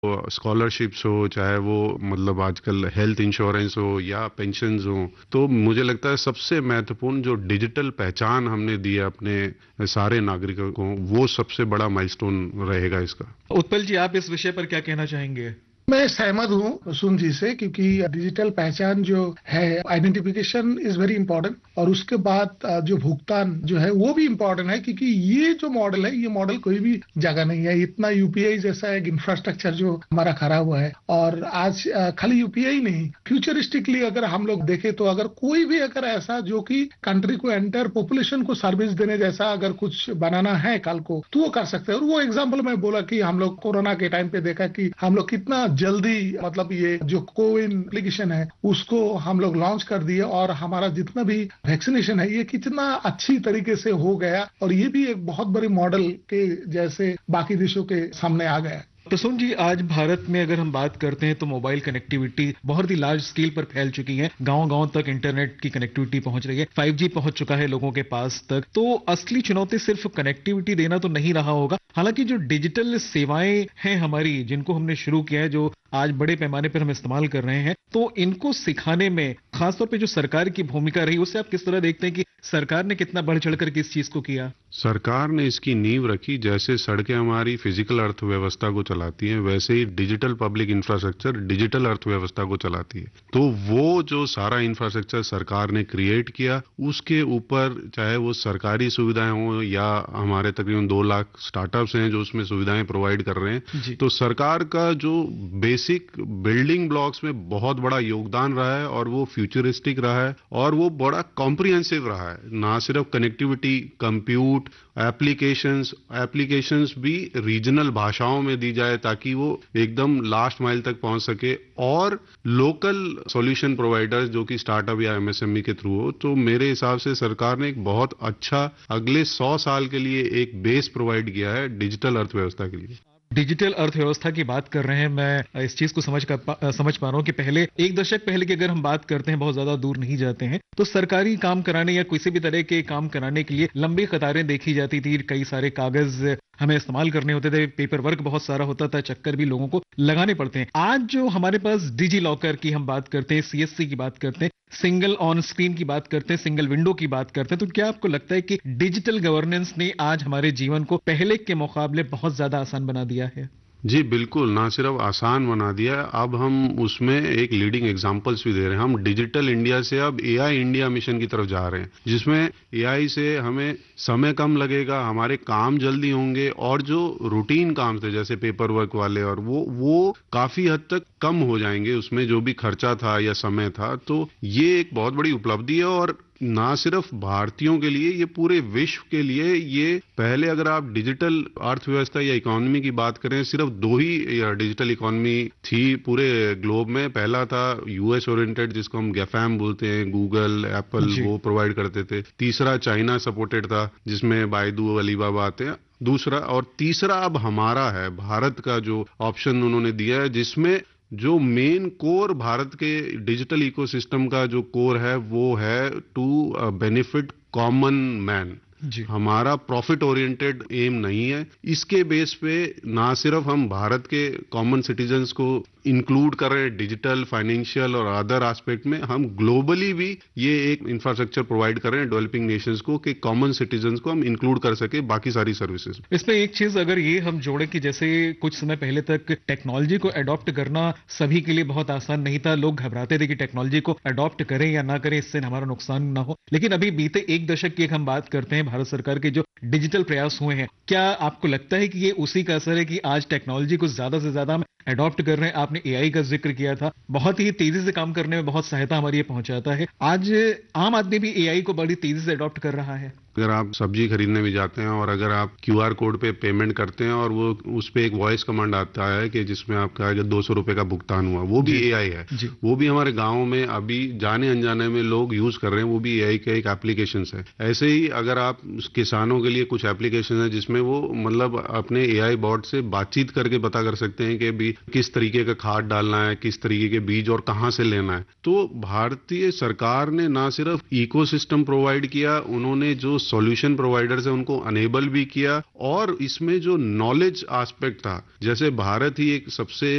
Scholarships हो, चाहे वो मतलब आजकल हेल्थ इंश्योरेंस हो या पेंशन्स हो, तो मुझे लगता है सबसे महत्वपूर्ण जो डिजिटल पहचान हमने दी है अपने सारे नागरिकों को, वो सबसे बड़ा माइलस्टोन रहेगा इसका। उत्पल जी, आप इस विषय पर क्या कहना चाहेंगे? मैं सहमत हूँ कुसुम जी से, क्योंकि डिजिटल पहचान जो है, आइडेंटिफिकेशन इज वेरी इंपॉर्टेंट, और उसके बाद जो भुगतान जो है वो भी इंपॉर्टेंट है, क्योंकि ये जो मॉडल है, ये मॉडल कोई भी जगह नहीं है। इतना यूपीआई जैसा एक इंफ्रास्ट्रक्चर जो हमारा खड़ा हुआ है, और आज खाली यूपीआई नहीं, फ्यूचरिस्टिकली अगर हम लोग देखें तो अगर कोई भी अगर ऐसा जो कि कंट्री को एंटर पॉपुलेशन को सर्विस देने जैसा अगर कुछ बनाना है कल को, तो वो कर सकते हैं। और वो एग्जाम्पल मैं बोला कि हम लोग कोरोना के टाइम पे देखा कि हम लोग कितना जल्दी, मतलब ये जो कोविन एप्लीकेशन है उसको हम लोग लॉन्च कर दिए, और हमारा जितना भी वैक्सीनेशन है ये कितना अच्छी तरीके से हो गया, और ये भी एक बहुत बड़ी मॉडल के जैसे बाकी देशों के सामने आ गया। प्रसून जी, आज भारत में अगर हम बात करते हैं तो मोबाइल कनेक्टिविटी बहुत ही लार्ज स्केल पर फैल चुकी है। गांव-गांव तक इंटरनेट की कनेक्टिविटी पहुंच रही है, 5G पहुंच चुका है लोगों के पास तक। तो असली चुनौती सिर्फ कनेक्टिविटी देना तो नहीं रहा होगा। हालांकि जो डिजिटल सेवाएं हैं हमारी, जिनको हमने शुरू किया है, जो आज बड़े पैमाने पर हम इस्तेमाल कर रहे हैं, तो इनको सिखाने में खासतौर पे जो सरकार की भूमिका रही, उससे आप किस तरह देखते हैं कि सरकार ने कितना बढ़ चढ़कर के इस चीज को किया? सरकार ने इसकी नींव रखी। जैसे सड़कें हमारी फिजिकल अर्थव्यवस्था को चलाती हैं, वैसे ही डिजिटल पब्लिक इंफ्रास्ट्रक्चर डिजिटल अर्थव्यवस्था को चलाती है। तो वो जो सारा इंफ्रास्ट्रक्चर सरकार ने क्रिएट किया, उसके ऊपर चाहे वो सरकारी सुविधाएं हो या हमारे तकरीबन 2 लाख स्टार्टअप्स हैं जो उसमें सुविधाएं प्रोवाइड कर रहे हैं, तो सरकार का जो बेसिक बिल्डिंग ब्लॉक्स में बहुत बड़ा योगदान रहा है, और वो फ्यूचरिस्टिक रहा है, और वो बड़ा कॉम्प्रिहेंसिव रहा है। ना सिर्फ कनेक्टिविटी, कंप्यूट, एप्लीकेशंस भी रीजनल भाषाओं में दी जाए ताकि वो एकदम लास्ट माइल तक पहुंच सके, और लोकल सॉल्यूशन प्रोवाइडर्स जो कि स्टार्टअप या एमएसएमई के थ्रू हो। तो मेरे हिसाब से सरकार ने एक बहुत अच्छा अगले 100 साल के लिए एक बेस प्रोवाइड किया है डिजिटल अर्थव्यवस्था के लिए। डिजिटल अर्थव्यवस्था की बात कर रहे हैं, मैं इस चीज को समझ पा रहा हूं कि पहले, एक दशक पहले की अगर हम बात करते हैं, बहुत ज्यादा दूर नहीं जाते हैं, तो सरकारी काम कराने या किसी भी तरह के काम कराने के लिए लंबी कतारें देखी जाती थी। कई सारे कागज हमें इस्तेमाल करने होते थे, पेपर वर्क बहुत सारा होता था, चक्कर भी लोगों को लगाने पड़ते हैं। आज जो हमारे पास डिजी लॉकर की हम बात करते हैं, सीएससी की बात करते हैं, सिंगल ऑन स्क्रीन की बात करते हैं, सिंगल विंडो की बात करते हैं, तो क्या आपको लगता है कि डिजिटल गवर्नेंस ने आज हमारे जीवन को पहले के मुकाबले बहुत ज्यादा आसान बना दिया है? जी बिल्कुल, ना सिर्फ आसान बना दिया है, अब हम उसमें एक लीडिंग एग्जांपल्स भी दे रहे हैं। हम डिजिटल इंडिया से अब एआई इंडिया मिशन की तरफ जा रहे हैं, जिसमें एआई से हमें समय कम लगेगा, हमारे काम जल्दी होंगे, और जो रूटीन काम थे जैसे पेपर वर्क वाले, और वो काफी हद तक कम हो जाएंगे, उसमें जो भी खर्चा था या समय था। तो ये एक बहुत बड़ी उपलब्धि है, और ना सिर्फ भारतीयों के लिए, ये पूरे विश्व के लिए। ये पहले अगर आप डिजिटल अर्थव्यवस्था या इकोनॉमी की बात करें, सिर्फ 2 ही डिजिटल इकोनॉमी थी पूरे ग्लोब में। पहला था यूएस ओरिएंटेड, जिसको हम गैफाम बोलते हैं, गूगल, एप्पल, वो प्रोवाइड करते थे। तीसरा चाइना सपोर्टेड था, जिसमें बायदू, अलीबाबा आते हैं। दूसरा और तीसरा अब हमारा है, भारत का जो ऑप्शन उन्होंने दिया है, जिसमें जो मेन कोर भारत के डिजिटल इकोसिस्टम का जो कोर है, वो है टू बेनिफिट कॉमन मैन। हमारा प्रॉफिट ओरिएंटेड एम नहीं है। इसके बेस पे ना सिर्फ हम भारत के कॉमन सिटीजन्स को इंक्लूड कर रहे हैं डिजिटल, फाइनेंशियल और अदर एस्पेक्ट में, हम ग्लोबली भी ये एक इंफ्रास्ट्रक्चर प्रोवाइड कर रहे हैं डेवलपिंग नेशंस को, कि कॉमन सिटीजन्स को हम इंक्लूड कर सके बाकी सारी सर्विसेज। इसमें एक चीज अगर ये हम जोड़े कि जैसे कुछ समय पहले तक टेक्नोलॉजी को अडॉप्ट करना सभी के लिए बहुत आसान नहीं था। लोग घबराते थे कि टेक्नोलॉजी को अडॉप्ट करें या ना करें, इससे हमारा नुकसान ना हो। लेकिन अभी बीते एक दशक की हम बात करते हैं, भारत सरकार के जो डिजिटल प्रयास हुए हैं, क्या आपको लगता है कि ये उसी का असर है कि आज टेक्नोलॉजी को ज्यादा से ज्यादा हम अडॉप्ट कर रहे हैं? आपने एआई का जिक्र किया था, बहुत ही तेजी से काम करने में बहुत सहायता हमारी ये पहुंचाता है। आज आम आदमी भी एआई को बड़ी तेजी से अडॉप्ट कर रहा है। अगर आप सब्जी खरीदने भी जाते हैं और अगर आप क्यूआर कोड पे पेमेंट करते हैं और वो उस पे एक वॉइस कमांड आता है कि जिसमें आपका अगर 200 रुपए का भुगतान हुआ, वो भी एआई है। वो भी हमारे गांव में अभी जाने अनजाने में लोग यूज कर रहे हैं, वो भी एआई का एक एप्लीकेशन है। ऐसे ही अगर आप किसानों के लिए कुछ एप्लीकेशन है जिसमें वो मतलब अपने एआई बॉट से बातचीत करके पता कर सकते हैं कि भी किस तरीके का खाद डालना है, किस तरीके के बीज और कहां से लेना है। तो भारतीय सरकार ने ना सिर्फ इकोसिस्टम प्रोवाइड किया, उन्होंने जो सॉल्यूशन प्रोवाइडर्स है उनको अनेबल भी किया, और इसमें जो नॉलेज एस्पेक्ट था, जैसे भारत ही एक सबसे